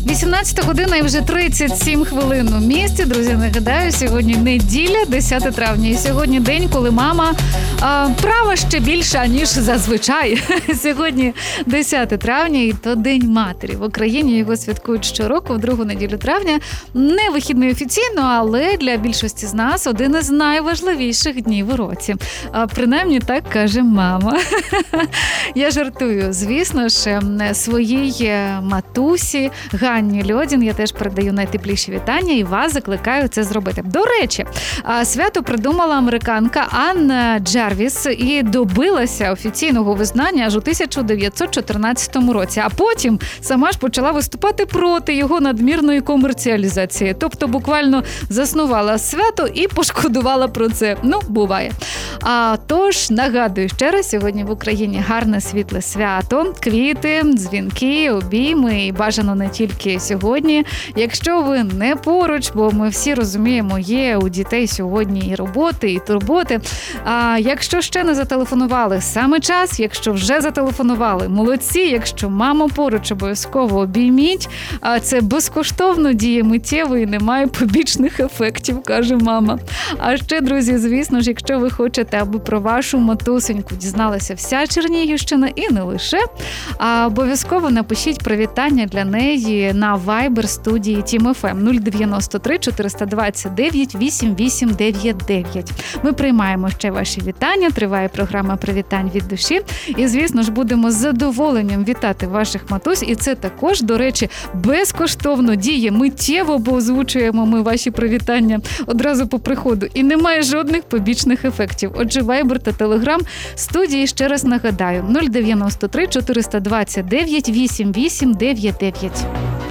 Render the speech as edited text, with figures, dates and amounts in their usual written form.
18 година і вже 37 хвилин у місті. Друзі, нагадаю, сьогодні неділя, 10 травня. І сьогодні день, коли мама права ще більша, ніж зазвичай. Сьогодні 10 травня і то День матері. В Україні його святкують щороку в другу неділю травня. Не вихідний офіційно, але для більшості з нас один із найважливіших днів у році. Принаймні так каже мама. Я жартую. Звісно ж, своїй матусі Ганні Льодін я теж передаю найтепліші вітання і вас закликаю це зробити. До речі, свято придумала американка Анна Джервіс і добилася офіційного визнання аж у 1914 році, а потім сама ж почала виступати проти його надмірної комерціалізації. Тобто буквально заснувала свято і пошкодувала про це. Ну, буває. Тож, нагадую ще раз, сьогодні в Україні гарне світле свято, квіти, дзвінки, обійми і бажано не тільки сьогодні. Якщо ви не поруч, бо ми всі розуміємо, є у дітей сьогодні і роботи, і турботи. Якщо ще не зателефонували, саме час. Якщо вже зателефонували, молодці. Якщо мама поруч, обов'язково обійміть. Це безкоштовно, діє миттєво і немає побічних ефектів, каже мама. А ще, друзі, звісно ж, якщо ви хочете, аби про вашу матусеньку дізналася вся Чернігівщина і не лише, обов'язково напишіть привітання для неї на Viber студії Team FM 093 429 8899. Ми приймаємо ще ваші вітання, триває програма привітань від душі. І, звісно ж, будемо з задоволенням вітати ваших матусь. І це також, до речі, безкоштовно діє миттєво, бо озвучуємо ми ваші привітання одразу по приходу. І немає жодних побічних ефектів. Отже, Viber та Telegram студії, ще раз нагадаю, 093 429 8899.